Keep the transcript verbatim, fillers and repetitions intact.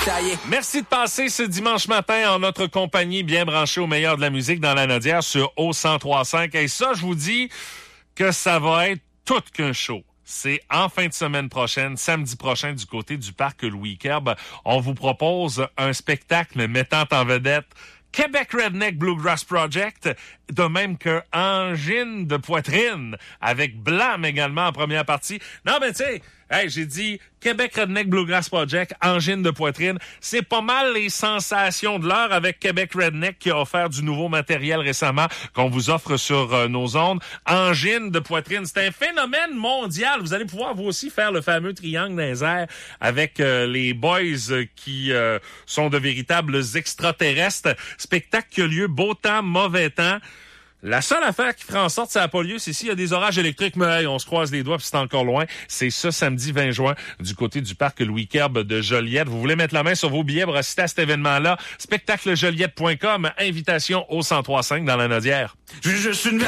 taillé. Merci de passer ce dimanche matin en notre compagnie, bien branché au meilleur de la musique dans la Nodière sur O cent trois virgule cinq. Et ça, je vous dis que ça va être tout qu'un show. C'est en fin de semaine prochaine, samedi prochain, du côté du parc Louis Kerb. On vous propose un spectacle mettant en vedette Québec Redneck Bluegrass Project, de même que Angine de poitrine, avec Blam également en première partie. Non, mais tu sais, hey, j'ai dit Québec Redneck Bluegrass Project, Angine de poitrine. C'est pas mal les sensations de l'heure avec Québec Redneck qui a offert du nouveau matériel récemment qu'on vous offre sur euh, nos ondes. Angine de poitrine, c'est un phénomène mondial. Vous allez pouvoir vous aussi faire le fameux triangle dans les airs avec euh, les boys qui euh, sont de véritables extraterrestres. Spectacle qui a lieu beau temps, mauvais temps. La seule affaire qui fera en sorte que ça n'a pas lieu, c'est s'il y a des orages électriques, mais hey, on se croise les doigts puis c'est encore loin. C'est ce samedi vingt juin du côté du parc Louis Kerb de Joliette. Vous voulez mettre la main sur vos billets pour assister à cet événement-là? spectacle joliette point com, invitation au cent trois virgule cinq dans la Nodière. Je, je suis une